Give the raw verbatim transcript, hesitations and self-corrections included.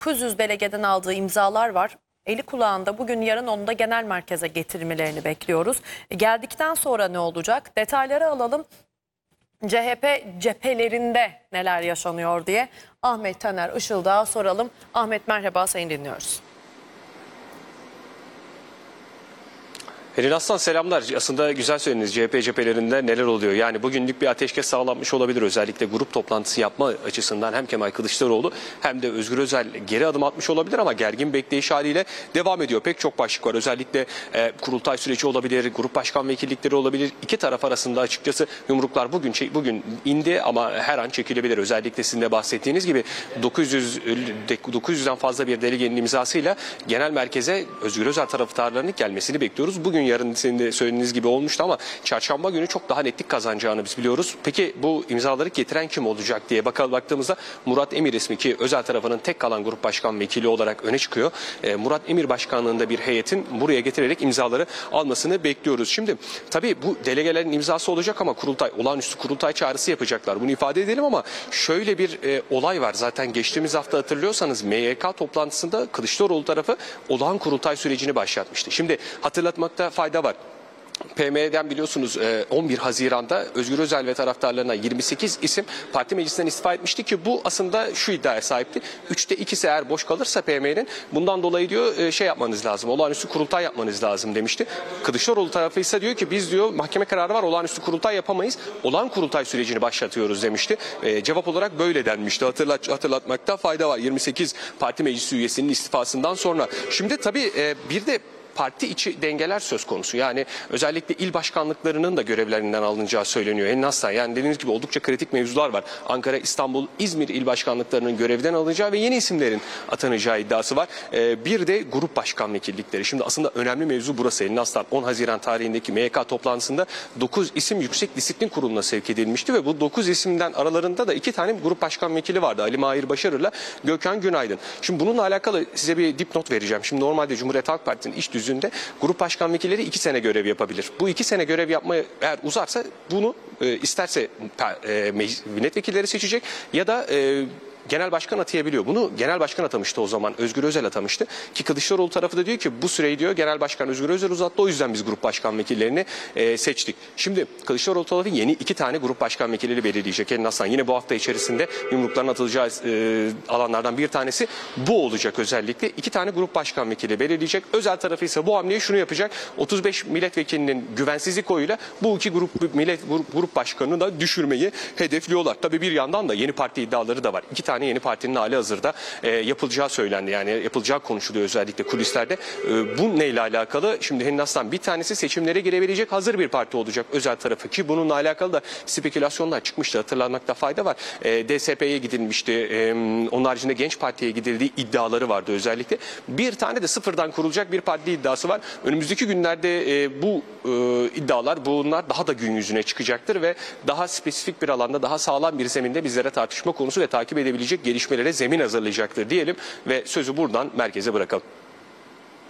dokuz yüz delegeden aldığı imzalar var. Eli kulağında, bugün yarın onu da genel merkeze getirmelerini bekliyoruz. E, geldikten sonra ne olacak? Detayları alalım. C H P cephelerinde neler yaşanıyor diye Ahmet Taner Işıldağ'a soralım. Ahmet merhaba, seni dinliyoruz. Helin Aslan selamlar. Aslında güzel söylediniz, C H P cephelerinde neler oluyor? Yani bugünlük bir ateşkes sağlanmış olabilir. Özellikle grup toplantısı yapma açısından hem Kemal Kılıçdaroğlu hem de Özgür Özel geri adım atmış olabilir ama gergin bekleyiş haliyle devam ediyor. Pek çok başlık var. Özellikle e, kurultay süreci olabilir, grup başkan vekillikleri olabilir. İki taraf arasında açıkçası yumruklar bugün bugün indi ama her an çekilebilir. Özellikle sizin de bahsettiğiniz gibi dokuz yüz dokuz yüzden fazla bir delegenin imzasıyla genel merkeze Özgür Özel taraftarlarının gelmesini bekliyoruz. Bugün yarın senin de söylediğiniz gibi olmuştu ama çarşamba günü çok daha netlik kazanacağını biz biliyoruz. Peki bu imzaları getiren kim olacak diye bakalım, baktığımızda Murat Emir ismi, ki Özel tarafının tek kalan grup başkan vekili olarak öne çıkıyor. E, Murat Emir başkanlığında bir heyetin buraya getirerek imzaları almasını bekliyoruz. Şimdi tabii bu delegelerin imzası olacak ama kurultay, olağanüstü kurultay çağrısı yapacaklar. Bunu ifade edelim ama şöyle bir e, olay var. Zaten geçtiğimiz hafta hatırlıyorsanız M Y K toplantısında Kılıçdaroğlu tarafı olağan kurultay sürecini başlatmıştı. Şimdi hatırlatmakta fayda var. P M D'den biliyorsunuz on bir Haziran'da Özgür Özel ve taraftarlarına yirmi sekiz isim parti meclisinden istifa etmişti ki bu aslında şu iddiaya sahipti. üçte ikisi eğer boş kalırsa P M D'nin bundan dolayı diyor şey yapmanız lazım, olağanüstü kurultay yapmanız lazım demişti. Kılıçdaroğlu tarafı ise diyor ki biz diyor mahkeme kararı var, olağanüstü kurultay yapamayız, olağan kurultay sürecini başlatıyoruz demişti. E, cevap olarak böyle denmişti. Hatırlat, hatırlatmakta fayda var yirmi sekiz parti meclisi üyesinin istifasından sonra. Şimdi tabii e, bir de parti içi dengeler söz konusu. Yani özellikle il başkanlıklarının da görevlerinden alınacağı söyleniyor. En azından yani dediğiniz gibi oldukça kritik mevzular var. Ankara, İstanbul, İzmir il başkanlıklarının görevden alınacağı ve yeni isimlerin atanacağı iddiası var. Ee, bir de grup başkan vekillikleri. Şimdi aslında önemli mevzu burası. En azından on Haziran tarihindeki M Y K toplantısında dokuz isim Yüksek Disiplin Kurulu'na sevk edilmişti ve bu dokuz isimden aralarında da iki tane grup başkan vekili vardı. Ali Mahir Başarır'la Gökhan Günaydın. Şimdi bununla alakalı size bir dipnot vereceğim. Şimdi normalde Cumhuriyet Halk Partisi'nin iş düzünde grup başkan vekilleri iki sene görev yapabilir. Bu iki sene görev yapmaya eğer uzarsa bunu e, isterse e, milletvekilleri seçecek ya da e, genel başkan atayabiliyor. Bunu genel başkan atamıştı o zaman. Özgür Özel atamıştı. Ki Kılıçdaroğlu tarafı da diyor ki bu süreyi diyor genel başkan Özgür Özel uzattı. O yüzden biz grup başkan vekillerini e, seçtik. Şimdi Kılıçdaroğlu tarafı yeni iki tane grup başkan vekilleri belirleyecek. En azından yine bu hafta içerisinde yumrukların atılacağı e, alanlardan bir tanesi bu olacak özellikle. İki tane grup başkan vekili belirleyecek. Özel tarafı ise bu hamleyi şunu yapacak. otuz beş milletvekilinin güvensizlik oyuyla bu iki grup millet grup, grup başkanını da düşürmeyi hedefliyorlar. Tabii bir yandan da yeni parti iddiaları da var. İki tane yeni partinin hali hazırda e, yapılacağı söylendi. Yani yapılacağı konuşuluyor özellikle kulislerde. E, bu neyle alakalı? Şimdi Hennas'tan bir tanesi seçimlere girebilecek hazır bir parti olacak Özel tarafı, ki bununla alakalı da spekülasyonlar çıkmıştı. Hatırlanmakta fayda var. E, D S P'ye gidilmişti. E, onun haricinde Genç Parti'ye gidildiği iddiaları vardı özellikle. Bir tane de sıfırdan kurulacak bir parti iddiası var. Önümüzdeki günlerde e, bu e, iddialar, bunlar daha da gün yüzüne çıkacaktır ve daha spesifik bir alanda, daha sağlam bir zeminde bizlere tartışma konusu ve takip edebilecek gelişmelere zemin hazırlayacaktır diyelim ve sözü buradan merkeze bırakalım.